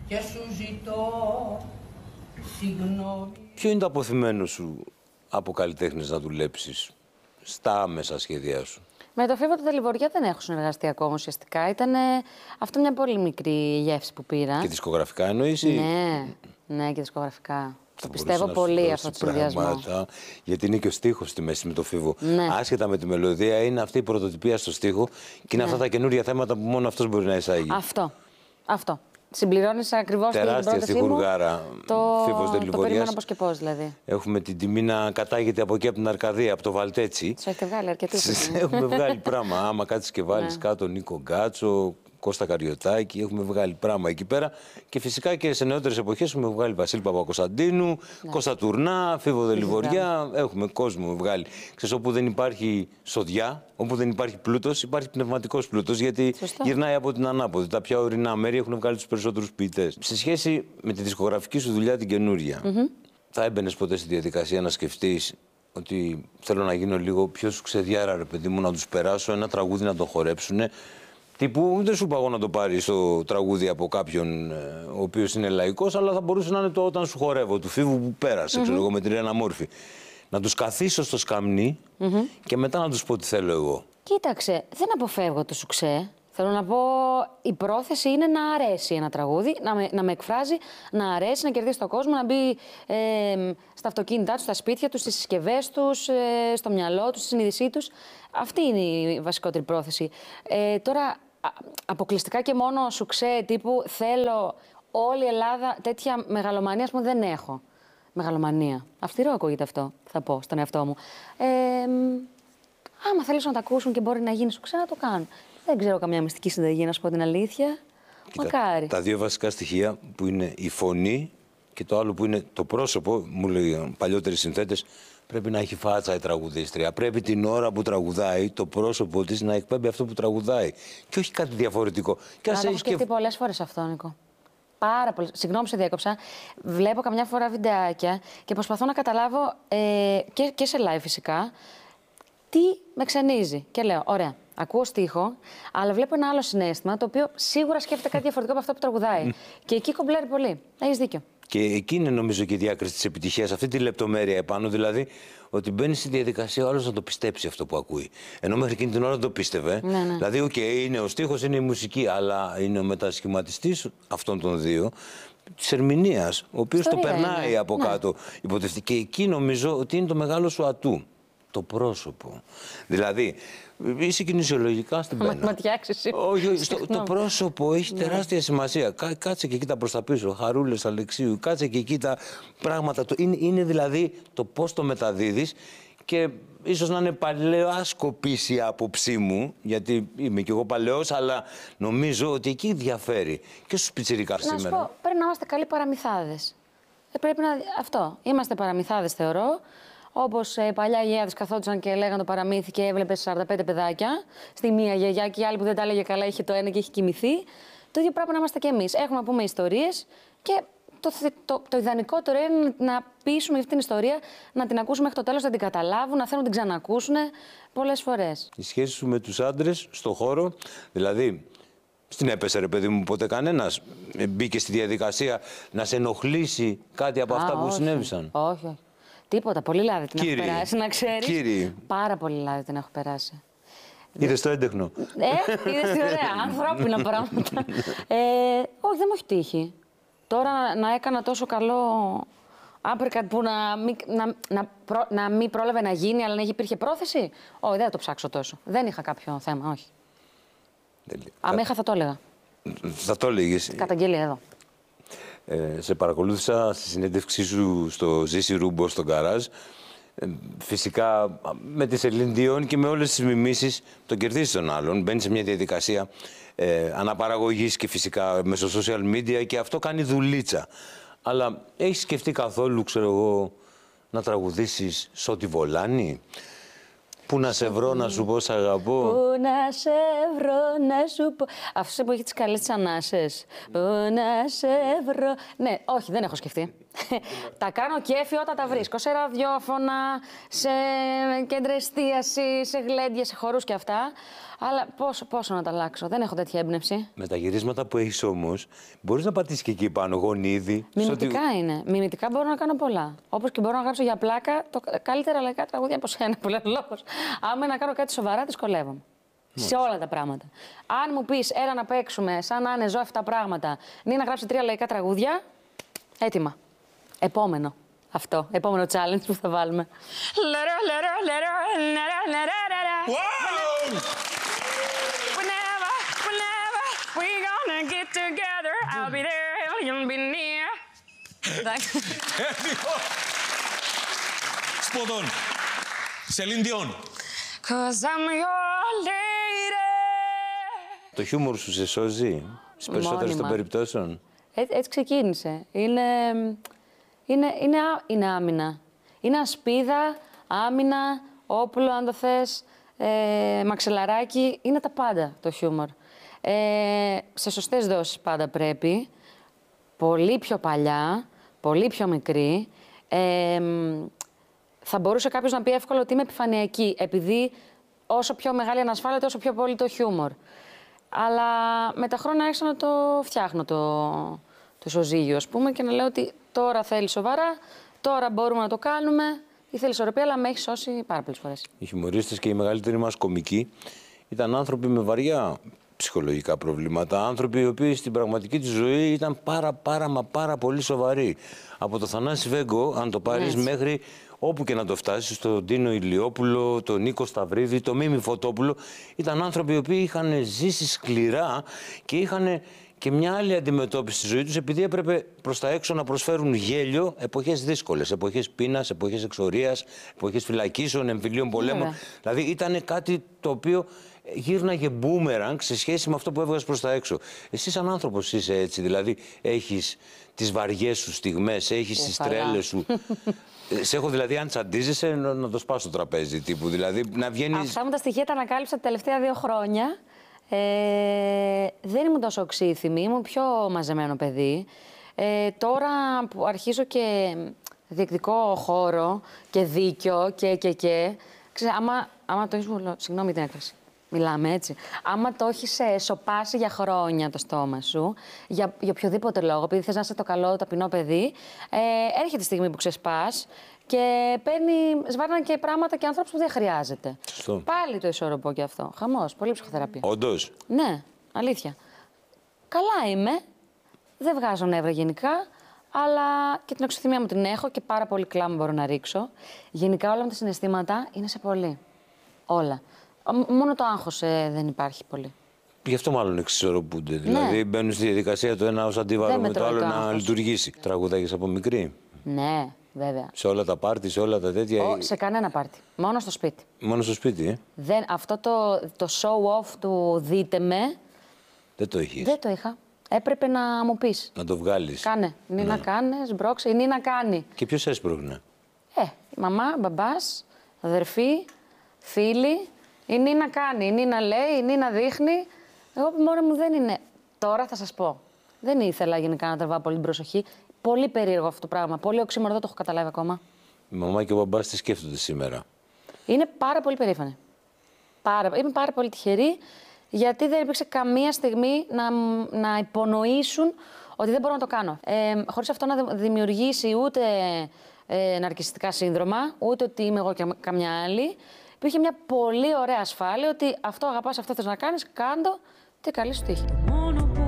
και σου ζητώ συγγνώμη. Ποιο είναι το αποθυμένο σου από καλλιτέχνες να δουλέψεις στα άμεσα σχέδιά σου? Με το Φίβο του Δελιβοριά δεν έχω συνεργαστεί ακόμα ουσιαστικά. Ήταν αυτό μια πολύ μικρή γεύση που πήρα. Και δισκογραφικά εννοείς? Ναι, και δισκογραφικά. Το πιστεύω πολύ αυτό το συνδυασμό. Γιατί είναι και ο στίχος στη μέση με το Φίβο. Ναι. Άσχετα με τη μελωδία, είναι αυτή η πρωτοτυπία στο στίχο και είναι αυτά τα καινούργια θέματα που μόνο αυτός μπορεί να εισάγει. Αυτό. Συμπληρώνεις ακριβώς την πρότασή μου. Τεράστια στη Βουλγάρα, Φίβος Δελιβοριάς. Το περίμενα πώς και πώς, δηλαδή. Έχουμε την τιμή να κατάγεται από εκεί, από την Αρκαδία, από το Βαλτέτσι. Σου έχετε βγάλει αρκετούς. Έχουμε βγάλει πράγμα. Άμα κάτσεις και βάλεις κάτω Νίκο Γκάτσο, Κώστα Καριωτάκη, έχουμε βγάλει πράγμα εκεί πέρα. Και φυσικά και σε νεότερες εποχές έχουμε βγάλει Βασίλη Παπακοσταντίνου, Κώστα Τουρνά, Φίβο Δελιβοριά. Έχουμε κόσμο βγάλει. Ξέρεις, όπου δεν υπάρχει σοδιά, όπου δεν υπάρχει πλούτος, υπάρχει πνευματικός πλούτος, γιατί γυρνάει από την ανάποδη. Τα πιο ορεινά μέρη έχουν βγάλει τους περισσότερους ποιητές. Σε σχέση με τη δισκογραφική σου δουλειά την καινούρια, θα έμπαινες ποτέ στη διαδικασία να σκεφτείς ότι θέλω να γίνω λίγο πιο σουξεδιάρα, ρε παιδί μου, να τους περάσω ένα τραγούδι να το χορέψουνε? Τύπου δεν σου είπα εγώ να το πάρεις το τραγούδι από κάποιον ο οποίος είναι λαϊκός, αλλά θα μπορούσε να είναι το Όταν σου χορεύω του Φίβου που πέρασε, ξέρω εγώ, με τη Ρένα Μόρφη. Να τους καθίσω στο σκαμνί και μετά να τους πω τι θέλω εγώ. Κοίταξε, δεν αποφεύγω το σουξέ. Θέλω να πω, η πρόθεση είναι να αρέσει ένα τραγούδι, να με εκφράζει, να αρέσει, να κερδίσει τον κόσμο, να μπει στα αυτοκίνητά τους, στα σπίτια τους, στις συσκευές τους, στο μυαλό τους, στη συνείδησή τους. Αυτή είναι η βασικότερη πρόθεση. Τώρα, αποκλειστικά και μόνο σουξέ τύπου θέλω όλη η Ελλάδα, τέτοια μεγαλομανία, ας πούμε, δεν έχω. Μεγαλομανία. Αυστηρό ακούγεται αυτό, θα πω στον εαυτό μου. Άμα θέλεις να το ακούσουν και μπορεί να γίνει σουξέ, να το κάνουν. Δεν ξέρω καμιά μυστική συνταγή, να σου πω την αλήθεια. Κοίτα, μακάρι. Τα δύο βασικά στοιχεία που είναι η φωνή και το άλλο που είναι το πρόσωπο, μου λέει παλιότεροι συνθέτες, πρέπει να έχει φάτσα η τραγουδίστρια. Πρέπει την ώρα που τραγουδάει το πρόσωπο της να εκπέμπει αυτό που τραγουδάει. Και όχι κάτι διαφορετικό. Το έχω σκεφτεί πολλές φορές αυτό, Νίκο. Πάρα πολύ. Συγγνώμη, σε διέκοψα. Βλέπω καμιά φορά βιντεάκια και προσπαθώ να καταλάβω και σε live φυσικά τι με ξενίζει. Και λέω, ωραία, ακούω στίχο, αλλά βλέπω ένα άλλο συναίσθημα το οποίο σίγουρα σκέφτεται κάτι διαφορετικό από αυτό που τραγουδάει. Και εκεί κομπλάρει πολύ. Έχεις δίκιο. Και εκεί είναι νομίζω και η διάκριση της επιτυχίας, αυτή τη λεπτομέρεια επάνω, δηλαδή ότι μπαίνει στη διαδικασία ο άλλος να το πιστέψει αυτό που ακούει. Ενώ μέχρι εκείνη την ώρα το πίστευε. Ναι. Δηλαδή, είναι ο στίχος, είναι η μουσική, αλλά είναι ο μετασχηματιστής αυτών των δύο, της ερμηνείας, ο οποίος το περνάει από κάτω υποτευτεί. Και εκεί νομίζω ότι είναι το μεγάλο σου ατού. Το πρόσωπο. Δηλαδή, είσαι κινησιολογικά στην πένα. Ματιάξεις. Όχι, το πρόσωπο έχει τεράστια σημασία. Κάτσε και εκεί τα προς τα πίσω. Χαρούλες Αλεξίου, κάτσε και εκεί τα πράγματα. Είναι δηλαδή το πώς το μεταδίδεις και ίσως να είναι παλαιοάσκοπης η άποψή μου, γιατί είμαι κι εγώ παλαιός, αλλά νομίζω ότι εκεί διαφέρει και στους πιτσιρικάς σήμερα. Να σου πω, πρέπει να είμαστε καλοί παραμυθάδες. Πρέπει να... Αυτό. Είμαστε παραμυθάδες, θεωρώ. Όπως παλιά οι γιαγιάδες καθόντουσαν και λέγανε το παραμύθι και έβλεπες 45 παιδάκια. Στη μία γιαγιά και η άλλη που δεν τα έλεγε καλά είχε το ένα και είχε κοιμηθεί. Το ίδιο πρέπει να είμαστε κι εμείς. Έχουμε να πούμε ιστορίες και το ιδανικότερο είναι να πείσουμε αυτή την ιστορία, να την ακούσουμε μέχρι το τέλος, να την καταλάβουν, να θέλουν να την ξανακούσουν πολλές φορές. Η σχέση σου με τους άντρες στον χώρο, δηλαδή. Στην έπεσε, ρε παιδί μου, ποτέ κανένας μπήκε στη διαδικασία να σε ενοχλήσει κάτι από αυτά που συνέβησαν? Όχι. Τίποτα. Πολύ λάδι την έχω περάσει, να ξέρεις. Κύριε. Πάρα πολύ λάδι την έχω περάσει. Είδες το έντεχνο? Είδες τι ωραία. Ανθρώπινα πράγματα. Όχι, δεν μου έχει τύχει. Τώρα να έκανα τόσο καλό uppercut που να μην πρόλαβε να γίνει, αλλά να υπήρχε πρόθεση. Όχι, δεν θα το ψάξω τόσο. Δεν είχα κάποιο θέμα, όχι. Αν είχα, θα το έλεγα. Θα το έλεγες. Καταγγελία εδώ. Σε παρακολούθησα στη συνέντευξή σου στο Ζήση Ρούμπο στο γκαράζ. Φυσικά με τη Σελήν Διόν και με όλες τις μιμήσεις τον κερδίζεις τον άλλον. Μπαίνεις σε μια διαδικασία αναπαραγωγής και φυσικά μέσω social media και αυτό κάνει δουλίτσα. Αλλά έχεις σκεφτεί καθόλου, ξέρω εγώ, να τραγουδήσεις Σώτη Βολάνη? Πού να σε βρω, να σου πω σ' αγαπώ. Πού να σε βρω, να σου πω. Αυτό που έχει τις καλές τις ανάσες. Πού να σε βρω. Ναι, όχι, δεν έχω σκεφτεί. Τα κάνω κέφι όταν τα βρίσκω. Σε ραδιόφωνα, σε κέντρα εστίαση, σε γλέντια, σε χορούς και αυτά. Αλλά πόσο να τα αλλάξω, δεν έχω τέτοια έμπνευση. Με τα γυρίσματα που έχεις όμως, μπορείς να πατήσεις και εκεί πάνω γονίδι. Μιμητικά είναι. Μιμητικά μπορώ να κάνω πολλά. Όπως και μπορώ να γράψω για πλάκα καλύτερα λαϊκά τραγούδια από σένα. Που λέω λόγος. Άμα να κάνω κάτι σοβαρά, δυσκολεύομαι. Σε όλα τα πράγματα. Αν μου πεις, έλα να παίξουμε σαν να είναι ζώφτα πράγματα, ή να γράψει 3 λαϊκά τραγούδια, έτοιμα. Επόμενο. Αυτό. Επόμενο challenge που θα βάλουμε. Wow! I'll be there, you'll be near. Spot on. Celine Dion. 'Cause I'm your lady. Το χιούμορ σου σε σώζει στις περισσότερες των περιπτώσεων. Έτσι ξεκίνησε. Είναι άμυνα. Είναι ασπίδα, άμυνα, όπλο αν το θες, μαξελαράκι. Είναι τα πάντα το χιούμορ. Σε σωστές δόσεις πάντα πρέπει. Πολύ πιο παλιά, πολύ πιο μικρή. Θα μπορούσε κάποιος να πει εύκολα ότι είμαι επιφανειακή, επειδή όσο πιο μεγάλη ανασφάλεια, τόσο πιο πολύ το χιούμορ. Αλλά με τα χρόνια άρχισα να το φτιάχνω το ισοζύγιο, ας πούμε, και να λέω ότι τώρα θέλει σοβαρά, τώρα μπορούμε να το κάνουμε, ή θέλει ισορροπία, αλλά με έχει σώσει πάρα πολλές φορές. Οι χιουμορίστες και οι μεγαλύτεροι μας κομικοί ήταν άνθρωποι με βαριά ψυχολογικά προβλήματα. Άνθρωποι οι οποίοι στην πραγματική της ζωή ήταν πάρα πολύ σοβαροί. Από το Θανάση Βέγκο, αν το πάρεις, μέχρι όπου και να το φτάσεις, στον Τίνο Ηλιόπουλο, τον Νίκο Σταυρίδη, τον Μίμη Φωτόπουλο, ήταν άνθρωποι οι οποίοι είχαν ζήσει σκληρά και είχαν και μια άλλη αντιμετώπιση στη ζωή τους, επειδή έπρεπε προς τα έξω να προσφέρουν γέλιο εποχές δύσκολες, εποχές πείνας, εποχές εξορίας, εποχές φυλακίσεων, εμφυλίων πολέμων. Δηλαδή ήταν κάτι το οποίο γύρναγε μπούμεραγκ σε σχέση με αυτό που έβγαζες προς τα έξω. Εσύ σαν άνθρωπος είσαι έτσι, δηλαδή έχεις τις βαριές σου στιγμές, έχεις τις τρέλες σου. Σε έχω δηλαδή, αν τσαντίζεσαι, να το σπάς στο τραπέζι τύπου, δηλαδή να βγαίνεις... Αυτά μου τα στοιχεία τα ανακάλυψα τα τελευταία 2 χρόνια. Δεν ήμουν τόσο οξύθυμη, ήμουν πιο μαζεμένο παιδί. Τώρα που αρχίζω και διεκδικώ χώρο και δίκιο και ξέρεις, άμα το έχεις, συγγνώμη την έκφραση, μιλάμε έτσι. Άμα το έχεις σοπάσει για χρόνια το στόμα σου, για οποιοδήποτε λόγο, επειδή θες να είσαι το καλό, ταπεινό παιδί, έρχεται η στιγμή που ξεσπάς και σβάρναν και πράγματα και ανθρώπους που δεν χρειάζεται. Σωστό. Πάλι το ισορροπώ και αυτό. Χαμός, πολύ ψυχοθεραπεία. Όντως. Ναι, αλήθεια. Καλά είμαι, δεν βγάζω νεύρα γενικά, αλλά και την οξυθυμία μου την έχω και πάρα πολύ κλάμα μπορώ να ρίξω. Γενικά όλα μου τα συναισθήματα είναι σε πολύ. Όλα. Μόνο το άγχος δεν υπάρχει πολύ. Γι' αυτό μάλλον εξισορροπούνται. Δηλαδή μπαίνουν στη διαδικασία το ένα ως αντίβαρο με το άλλο να λειτουργήσει. Τραγουδάγες από μικρή. Ναι, βέβαια. Σε όλα τα πάρτι, σε όλα τα τέτοια. Σε κανένα πάρτι. Μόνο στο σπίτι. Μόνο στο σπίτι, Αυτό το show off του δείτε με. Δεν το έχεις. Δεν το είχα. Έπρεπε να μου πεις. Να το βγάλεις. Κάνε. Νίνα κάνεις, μπρόξε, η Νίνα κάνει. Και ποιος έσπρωχνε? Η μαμά, μπαμπάς, αδερφή, φίλοι. Η Νίνα κάνει, η Νίνα λέει, η Νίνα δείχνει. Εγώ που μόνα μου δεν είναι. Τώρα θα σας πω. Δεν ήθελα γενικά να τραβάω πολύ την προσοχή. Πολύ περίεργο αυτό το πράγμα. Πολύ οξύμορο, δεν το έχω καταλάβει ακόμα. Η μαμά και ο μπαμπάς τι σκέφτονται σήμερα? Είναι πάρα πολύ περήφανοι. Είμαι πάρα πολύ τυχερή, γιατί δεν υπήρξε καμία στιγμή να υπονοήσουν ότι δεν μπορώ να το κάνω. Χωρίς αυτό να δημιουργήσει ούτε ναρκισσιστικά σύνδρομα, ούτε ότι είμαι εγώ και καμιά άλλη. Υπήρχε μια πολύ ωραία ασφάλεια ότι αυτό αγαπάς, αυτό θες να κάνεις, κάντο και καλή σου τύχη.